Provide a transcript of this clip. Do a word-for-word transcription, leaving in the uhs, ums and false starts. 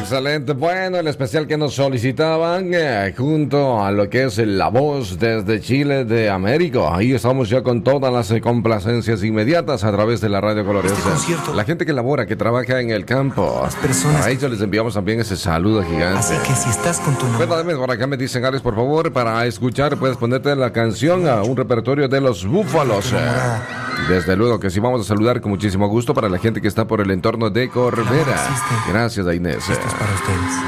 Excelente, bueno, el especial que nos solicitaban eh, junto a lo que es La Voz desde Chile de América. Ahí estamos ya con todas las eh, complacencias inmediatas a través de la Radio Colores. Este la gente que labora, que trabaja en el campo, las personas, a ellos les enviamos también ese saludo gigante. Así que si estás con tu nombre, Cuéntame, por acá me dicen, Alex, por favor, para escuchar puedes ponerte la canción a un repertorio de los Búfalos. Desde luego que sí, vamos a saludar con muchísimo gusto para la gente que está por el entorno de Corbera. Gracias a Inés. Esto es para ustedes.